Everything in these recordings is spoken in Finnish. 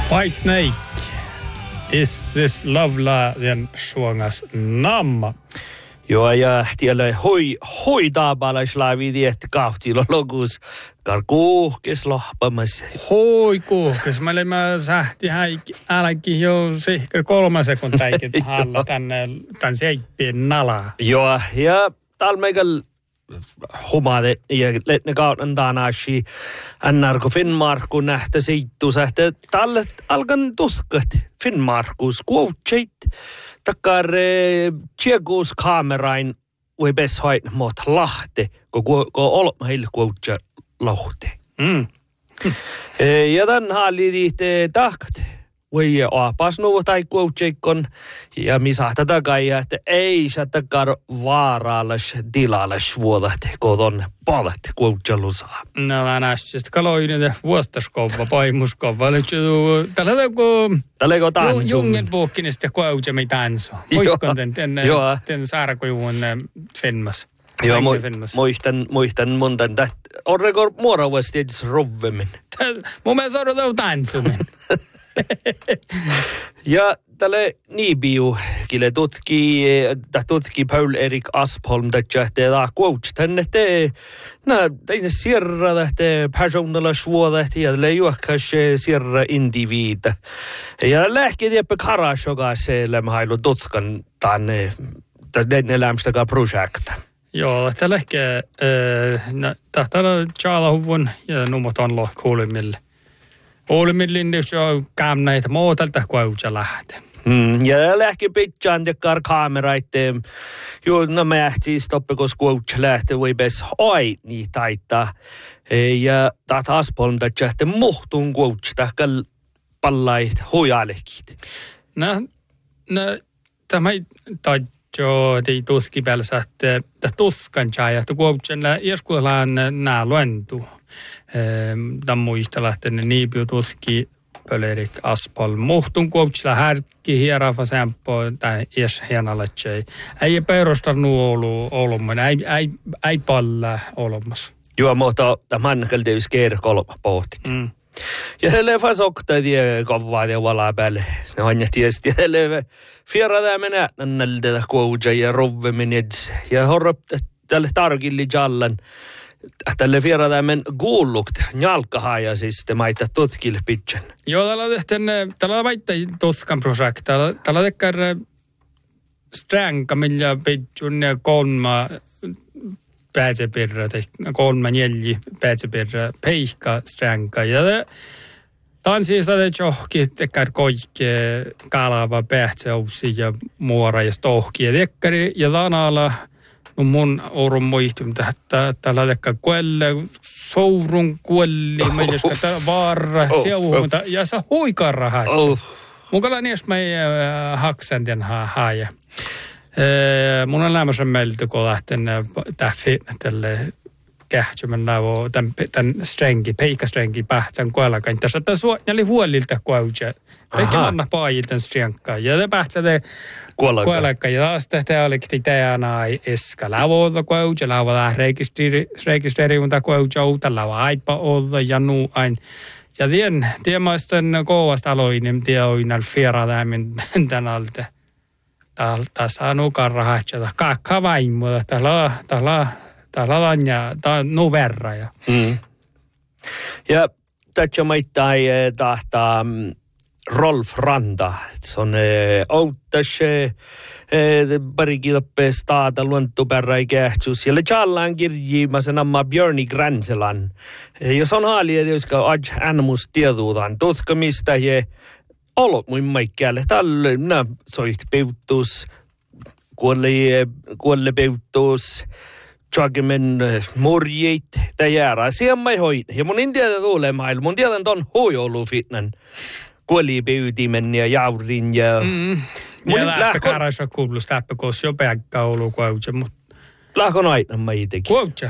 White Snake. Is this love den suongas namma? Joo, ja tiellä hoitaa palaislaavi, että kahtilla logus karkuuhkes lohpamas. Hoi kuuhkes. Mä sähti älänkin jo sihker 3 sekuntiikin halla tän seippien nalaa. Joo, ja täällä meikäl humade ja letne kauden taanaasi annarko Finnmarku nähtä seittus, että tälle alkan tuskat Finnmarkus kuotseit takkar tjegus kamerain voi beshoit mot lahte ko olma hil kuotsa lahte. Ja tän halli diite tahkat voi apas nuvo tai kuotseikon ja misahta takia, että ei se takar vaarallas tilallas vuodat kodon palat kuotselusaa. No mä näistä kaloinen vuostaskova paimuskova. Tällä tanssun. Jungen puhkinista kuotsemi tanssu. Muistan den saarakujuun Finnmas. Joo, muistan monta. Orrekor muoravasti edes rovvemmin. Mun mielestä on tanssumin. Ja tälle Nibiu kille tutki Paul-Erik Aspholm että coach tänne teine sierra tähte personalla suoda ja tälle juokkas sierra indiviida. Ja lähki tiepä karashoga se lämhailu tutkan tänne lämstäkä projekta. Joo, tällä ehkä tähtäällä tjaalahuvun ja numotaan lohkuulimille. Olimillin jo kämnäitä muutalta kuauja lähtee. Ja lähki pitchaan tekkar kameraitte. Jo nämä siis toppekos kuauja lähtee voi bes oi niin taittaa. Ja taat Aspholm tähtä muhtun kuauja tähkäl pallait hujalekit. Tämä jo ei tuski päällä, että tuskan tjaa, että kuauja joskuillaan nää luentuu. Tämän muista lähtene Nibiu tuski Paul-Erik Aspholm. Muhtun kuutsilla härkki hierafa sempo tai ies hienaletsei. Ei perustanu olumman, ei palla olummas. Joo, mutta tämän keltevis kerkolma pohtit. Ja se leffa sokta tie kovaa ja valaa päälle. Ne on tiesti ja leffa fierada menä nältä kuuja ja rovvemin eds. Ja horrop tälle tarkilli jallan. Tälle vierada men kuullukt njalkahaja siis te maita tutkille pitchen. Joo, tällä maita tuskan projekta. Tällä tekkär stränka millä pitchun ja 3 pääsepirra tai 3-4 pääsepirra peikka stränka. Ja tanssissa te johki tekkär koikke kalava päätseusi ja muora ja stohki ja tekkäri ja tanala. No mun orun muistum tällä tekkä kuelle, sourun kuelli, meilläskä vaara, seuhunta, ja se huikarra haitsa. Mun kalani jos mä haksan den haja. Mun on lämmössä meiltä, kun lähten tälle kähtsymän lavo, tämän strengi, peikastrengi pähtsän kuellakaan. Tässä on suojali huolilta kuauja. Teikin anna paajiten strenkaa. Ja te pähtsäte kuellakaan. Ja taas tämä oli teana eska lavoilta kuauja. Lavoilla rekisteröimunta kuauja uutta lava aipa olla ja nuu ain. Ja tien maisten kovasta aloinen, tien oinal fieradäämin tänalta. Tässä on ukarrahatsata. Kakka vaimuta. Täällä on ja no verra. Ja tässä maittain tahtaa Rolf Ranta. Se on outtas parikin staata luontoperra ikähtsus. Ja le challaan kirjiimasen amma Björni Gränselan. Ja se on haali, että animus tieduutaan tutkamista ja olot muin maikkealle. Tällä soit peuttus, kuolle peuttus. Tjakemen morjeit tai jäära. Siihen mä hoin. Ja mun en tiedä tuulemailu. Mun tiedän ton hoiolufitnan. Kuolipeytimen ja jaurin ja... Ja lähtökarassa kuulus täppäkos jo päkkä olu kuautja. Lähkon aina mä itekin.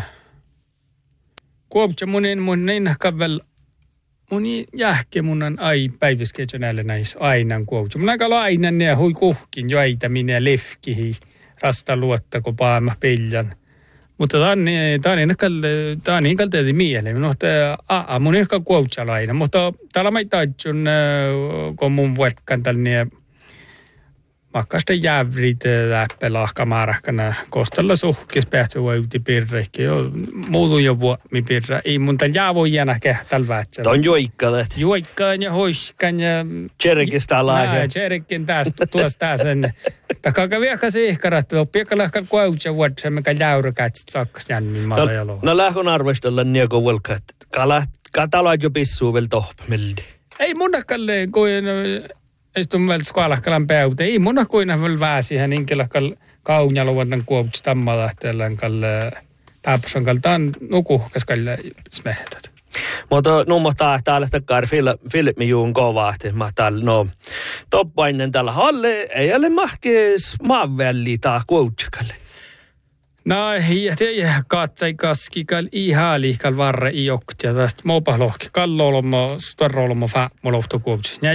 Kuautja mun ei nähkävel... Mun jähke mun on päiväsketsä näille näissä ainan kuautja. Mun aika lainan ja hui kuhkin jo äitäminen ja lefkihi. Rasta luotta kun paama peljan. Mutta tämä on niin kalteeti mieleen. Mutta mun ehkä kuoutsalaina. Mutta täällä mä taitsun, kun mun vuotkan tällainen makkaista jävrit läppelahkamaarakana kostalla suhkis päätsä vuotti pirreikki. Muutu jo vuomi pirra. Ei mun tämän jäävoi jänä kähtäl vätsä. Tämä on joikkalet. Joikkaan ja hoiskan ja... Tjerkistä laaja. Tjerkin tuossa sen. Takaka viekka siihkarat. Oppiekka lähkä kuautsa vuotsa, mikä jäyräkätsit sakkas jännin masajaloa. No lähkön arvostella nieko vuolka. Kataloit jo pissuu vielä tohpamildi. Ei munnakalle, kun... Istun vielä skualahkalan päytä. Ei munna kuina vielä väsihän inkilahkal kaunjaluvan kuopus tammalähteellään kalle täppusan kaltaan nukuhkas kalle smehtät. Mutta nummohtaa täällä takkaan filmi juun kovahti. Mä täällä toppainen tällä halle ei ole mahkees maanväli taa kuutsakalle. No ei katsai kaskikal ihaalihkal varre ioktia tästä mopalohki kalloolomo storroolomo fäämolohtokuopus.